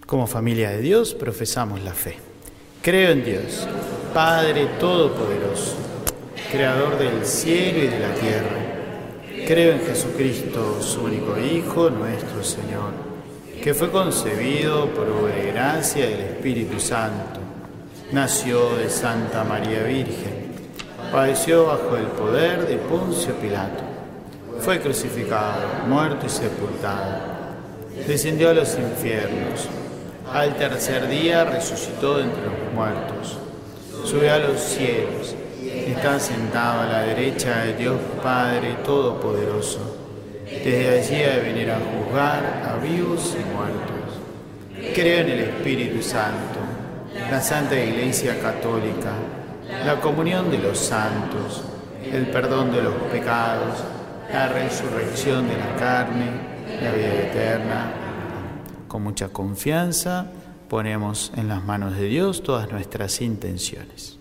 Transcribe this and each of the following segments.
Como familia de Dios profesamos la fe. Creo en Dios, Padre Todopoderoso, Creador del cielo y de la tierra. Creo en Jesucristo, su único Hijo, nuestro Señor, que fue concebido por obra y gracia del Espíritu Santo. Nació de Santa María Virgen, padeció bajo el poder de Poncio Pilato, fue crucificado, muerto y sepultado, descendió a los infiernos, al tercer día resucitó de entre los muertos, subió a los cielos, está sentado a la derecha de Dios Padre Todopoderoso. Desde allí ha de venir a juzgar a vivos y muertos. Creo en el Espíritu Santo, la Santa Iglesia Católica, la comunión de los santos, el perdón de los pecados, la resurrección de la carne, la vida eterna. Con mucha confianza ponemos en las manos de Dios todas nuestras intenciones.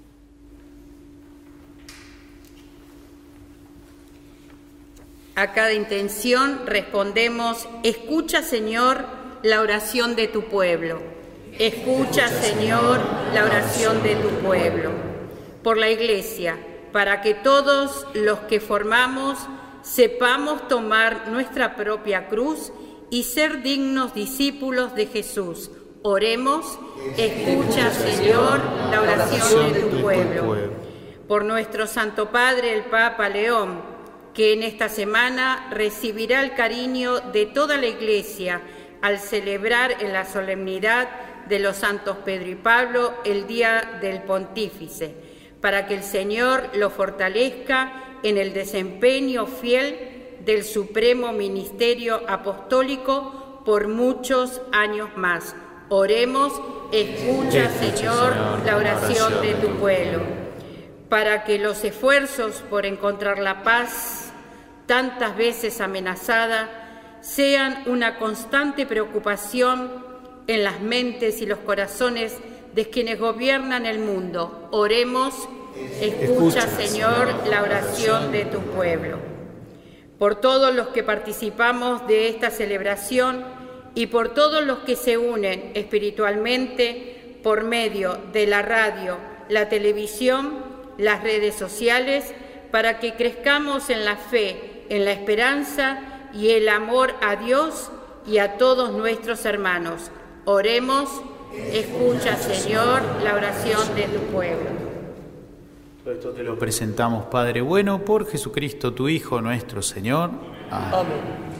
A cada intención respondemos: escucha, Señor, la oración de tu pueblo. Escucha, Señor, la oración de tu pueblo. Por la Iglesia, para que todos los que formamos sepamos tomar nuestra propia cruz y ser dignos discípulos de Jesús. Oremos: escucha, Señor, la oración de tu pueblo. Por nuestro Santo Padre, el Papa León, que en esta semana recibirá el cariño de toda la Iglesia al celebrar en la solemnidad de los santos Pedro y Pablo el Día del Pontífice, para que el Señor lo fortalezca en el desempeño fiel del supremo ministerio apostólico por muchos años más. Oremos: escucha, Señor, la oración de tu pueblo, para que los esfuerzos por encontrar la paz, tantas veces amenazada, sean una constante preocupación en las mentes y los corazones de quienes gobiernan el mundo. Oremos: escucha, Señor, la oración de tu pueblo. Por todos los que participamos de esta celebración y por todos los que se unen espiritualmente por medio de la radio, la televisión, las redes sociales, para que crezcamos en la fe, en la esperanza y el amor a Dios y a todos nuestros hermanos. Oremos: escucha, Señor, la oración de tu pueblo. Todo esto te lo presentamos, Padre bueno, por Jesucristo, tu Hijo, nuestro Señor. Amén.